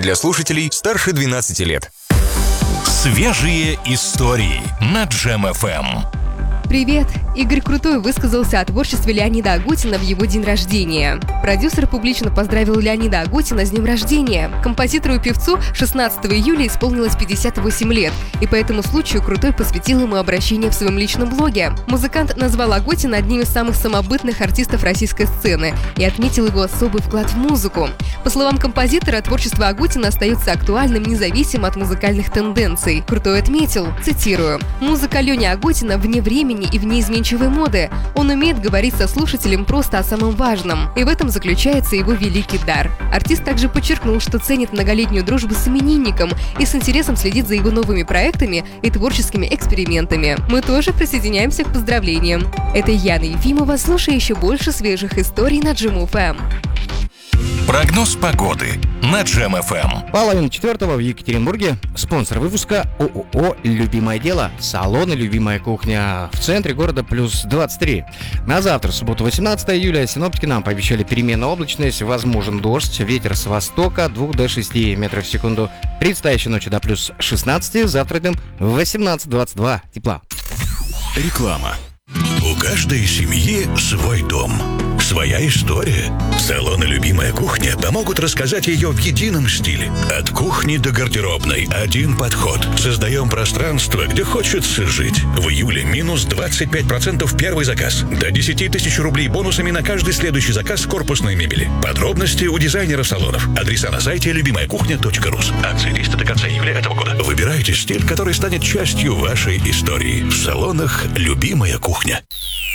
Для слушателей старше 12 лет. Свежие истории на Джем FM. Привет! Игорь Крутой высказался о творчестве Леонида Агутина в его день рождения. Продюсер публично поздравил Леонида Агутина с днем рождения. Композитору и певцу 16 июля исполнилось 58 лет, и по этому случаю Крутой посвятил ему обращение в своем личном блоге. Музыкант назвал Агутина одним из самых самобытных артистов российской сцены и отметил его особый вклад в музыку. По словам композитора, творчество Агутина остается актуальным независимо от музыкальных тенденций. Крутой отметил, цитирую: «Музыка Лени Агутина вне времени и вне изменчивой моды. Он умеет говорить со слушателем просто о самом важном. И в этом заключается его великий дар». Артист также подчеркнул, что ценит многолетнюю дружбу с именинником и с интересом следит за его новыми проектами и творческими экспериментами. Мы тоже присоединяемся к поздравлениям. Это Яна Ефимова. Слушай еще больше свежих историй на Джем FM. Прогноз погоды на Джем FM. Половина четвертого в Екатеринбурге. Спонсор выпуска ООО «Любимое дело». Салон и любимая кухня. В центре города плюс 23. На завтра, субботу, 18 июля, синоптики нам пообещали переменную облачность, возможен дождь, ветер с востока 2 до 6 метров в секунду. Предстоящей ночью до плюс 16, завтра днем 18-22 тепла. Реклама. У каждой семьи свой дом, своя история. Салон и любимая кухня помогут рассказать ее в едином стиле. От кухни до гардеробной один подход. Создаем пространство, где хочется жить. В июле минус 25% первый заказ. До 10 тысяч рублей бонусами на каждый следующий заказ корпусной мебели. Подробности у дизайнеров салонов. Адреса на сайте любимаякухня.рус. Акция действует до конца июля этого года. Выбирайте стиль, который станет частью вашей истории. В салонах «Любимая кухня».